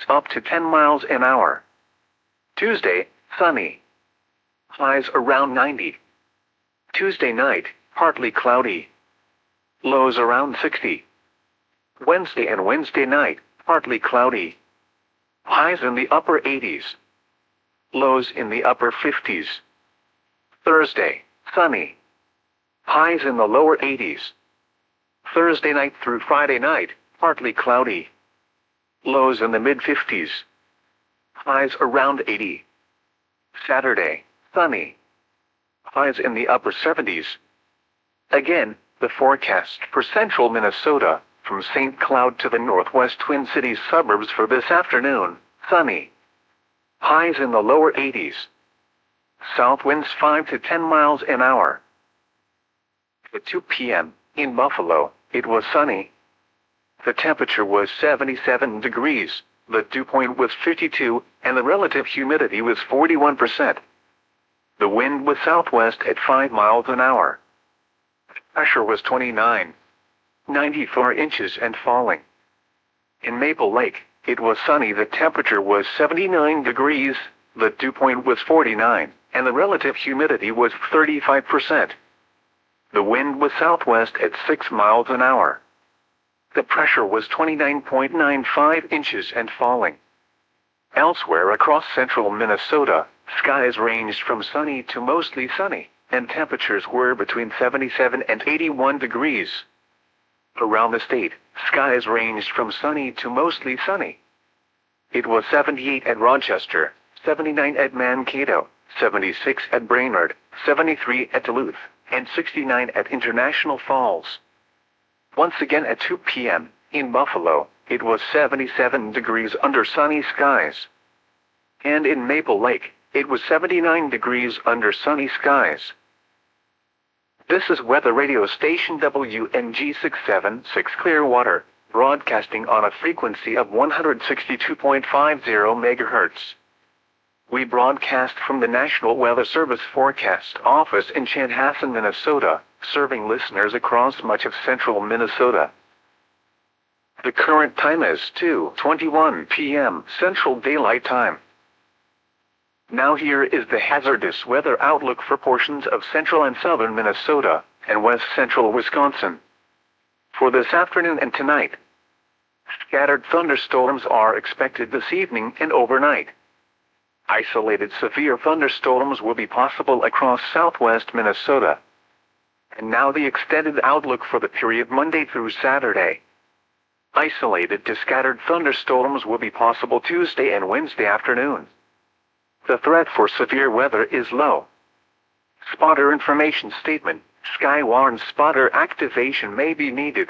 up to 10 miles an hour. Tuesday, sunny. Highs around 90. Tuesday night, partly cloudy. Lows around 60. Wednesday and Wednesday night, partly cloudy. Highs in the upper 80s. Lows in the upper 50s. Thursday, sunny. Highs in the lower 80s. Thursday night through Friday night, partly cloudy. Lows in the mid-50s. Highs around 80. Saturday, sunny. Highs in the upper 70s. Again, the forecast for central Minnesota, from St. Cloud to the northwest Twin Cities suburbs for this afternoon, sunny. Highs in the lower 80s. South winds 5 to 10 miles an hour. At 2 p.m., in Buffalo, it was sunny. The temperature was 77 degrees, the dew point was 52, and the relative humidity was 41%. The wind was southwest at 5 miles an hour. Pressure was 94 inches and falling. In Maple Lake, it was sunny. The temperature was 79 degrees, the dew point was 49, and the relative humidity was 35%. The wind was southwest at 6 miles an hour. The pressure was 29.95 inches and falling. Elsewhere across central Minnesota, skies ranged from sunny to mostly sunny, and temperatures were between 77 and 81 degrees. Around the state, skies ranged from sunny to mostly sunny. It was 78 at Rochester, 79 at Mankato, 76 at Brainerd, 73 at Duluth, and 69 at International Falls. Once again at 2 p.m., in Buffalo, it was 77 degrees under sunny skies. And in Maple Lake, it was 79 degrees under sunny skies. This is weather radio station WNG 676 Clearwater, broadcasting on a frequency of 162.50 MHz. We broadcast from the National Weather Service Forecast Office in Chanhassen, Minnesota, serving listeners across much of central Minnesota. The current time is 2:21 p.m. Central Daylight Time. Now here is the hazardous weather outlook for portions of central and southern Minnesota and west central Wisconsin. For this afternoon and tonight, scattered thunderstorms are expected this evening and overnight. Isolated severe thunderstorms will be possible across southwest Minnesota. And now the extended outlook for the period Monday through Saturday. Isolated to scattered thunderstorms will be possible Tuesday and Wednesday afternoon. The threat for severe weather is low. Spotter information statement: Skywarn spotter activation may be needed.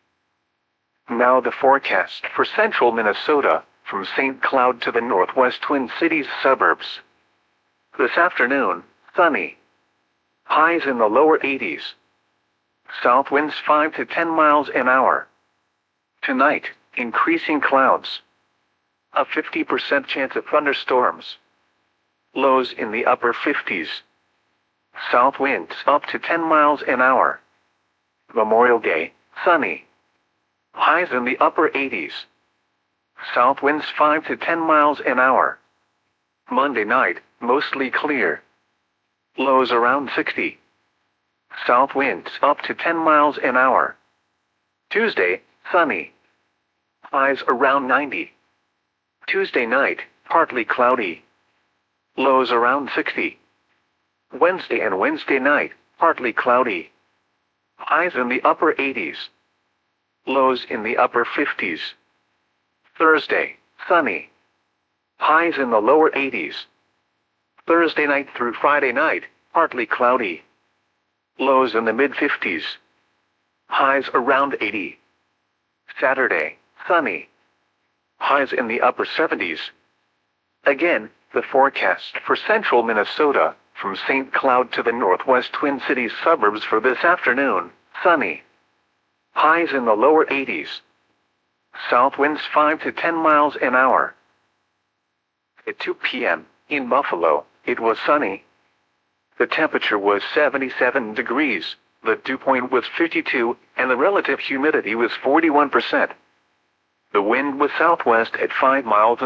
Now the forecast for central Minnesota, from St. Cloud to the northwest Twin Cities suburbs. This afternoon, sunny. Highs in the lower 80s. South winds 5 to 10 miles an hour. Tonight, increasing clouds. A 50% chance of thunderstorms. Lows in the upper 50s. South winds up to 10 miles an hour. Memorial Day, sunny. Highs in the upper 80s. South winds 5 to 10 miles an hour. Monday night, mostly clear. Lows around 60. South winds up to 10 miles an hour. Tuesday, sunny. Highs around 90. Tuesday night, partly cloudy. Lows around 60. Wednesday and Wednesday night, partly cloudy. Highs in the upper 80s. Lows in the upper 50s. Thursday, sunny. Highs in the lower 80s. Thursday night through Friday night, partly cloudy. Lows in the mid-50s. Highs around 80. Saturday, sunny. Highs in the upper 70s. Again, the forecast for central Minnesota, from St. Cloud to the northwest Twin Cities suburbs for this afternoon, sunny. Highs in the lower 80s. South winds 5 to 10 miles an hour. At 2 p.m., in Buffalo, it was sunny. The temperature was 77 degrees, the dew point was 52, and the relative humidity was 41%. The wind was southwest at 5 miles